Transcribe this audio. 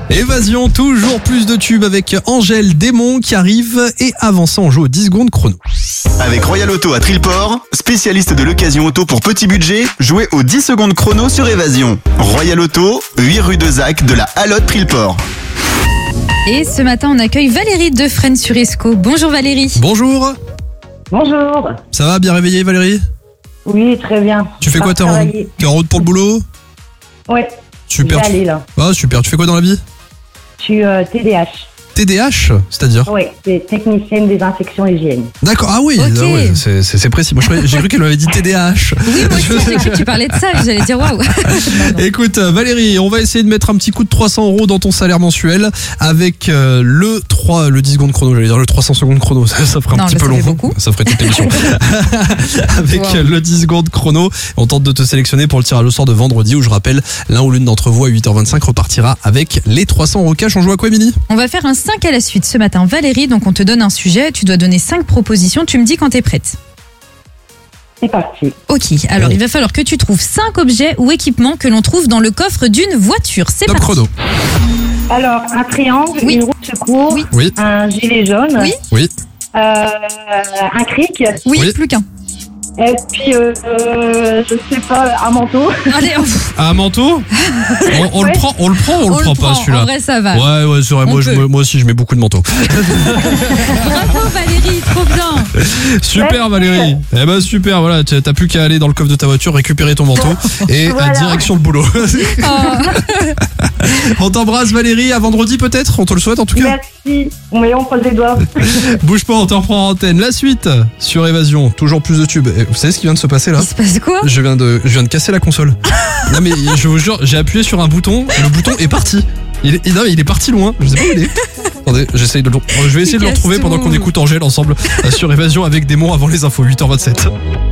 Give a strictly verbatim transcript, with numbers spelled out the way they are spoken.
Évasion, toujours plus de tubes avec Angèle Démon qui arrive et avant ça on joue aux dix secondes chrono. Avec Royal Auto à Trillport, spécialiste de l'occasion auto pour petit budget, jouez aux dix secondes chrono sur Évasion. Royal Auto, huit rue de Zac de la Halotte Trillport. Et ce matin, on accueille Valérie de Fresnes-sur-Escaut. Bonjour Valérie. Bonjour. Bonjour. Ça va, bien réveillé Valérie? Oui, très bien. Tu fais quoi, t'es en, t'es en route pour le boulot? Ouais. Super. Je vais aller, là. Ah super, tu fais quoi dans la vie? Je suis euh, T D H. T D H, c'est-à-dire? Oui, c'est technicienne des infections hygiène. D'accord, ah oui, Ok. ah ouais, c'est, c'est, c'est précis. Moi, je croyais- j'ai cru qu'elle m'avait dit T D A H. Oui, moi aussi, j'ai cru que tu parlais de ça. J'allais dire waouh. Non, non. Écoute, Valérie, on va essayer de mettre un petit coup de trois cents euros dans ton salaire mensuel avec euh, le trois, le dix secondes chrono, j'allais dire le trois cents secondes chrono. Ça, ça ferait un Non, petit mais peu ça long. fait beaucoup. Ça ferait toute l'émission. Avec Wow. euh, le dix secondes chrono, on tente de te sélectionner pour le tirage au sort de vendredi où je rappelle, l'un ou l'une d'entre vous à huit heures vingt-cinq repartira avec les trois cents euros cash. On joue à quoi, Émilie? On va faire un cinq à la suite ce matin. Valérie, donc on te donne un sujet, tu dois donner cinq propositions, tu me dis quand t'es prête. C'est parti. Ok, alors Oh. il va falloir que tu trouves cinq objets ou équipements que l'on trouve dans le coffre d'une voiture. C'est Top parti. chrono. Alors, un triangle, Oui. une roue de secours, Oui. Oui, un gilet jaune, Oui. oui. euh, un cric, Oui, Oui. plus qu'un. et puis, euh, euh, je sais pas, un manteau. Allez, pff, Un manteau? On, on le Ouais. prend, on le prend, ou on, le prend pas celui-là. En vrai, ça va. Ouais, ouais, c'est vrai. On Moi, je- peut. moi aussi, je mets beaucoup de manteaux. Bravo Valérie, trop bien. Super Valérie. Eh ben super, voilà, tu- t'as plus qu'à aller dans le coffre de ta voiture, récupérer ton manteau et Voilà. à direction le boulot. Oh. On t'embrasse Valérie, à vendredi peut-être, on te le souhaite en tout cas. Merci. Mais on croise les doigts. Bouge pas, on te reprend en antenne. La suite sur Évasion, toujours plus de tubes. Et vous savez ce qui vient de se passer là? Il se passe quoi? Je viens de, je viens de casser la console. Non mais je vous jure, j'ai appuyé sur un bouton, le bouton est parti. Il est, non, il est parti loin. Je sais pas où il est. Attendez, j'essaye de le, je vais essayer de le casse retrouver pendant tout. qu'on écoute Angèle ensemble euh, sur Évasion avec Démon avant les infos, huit heures vingt-sept.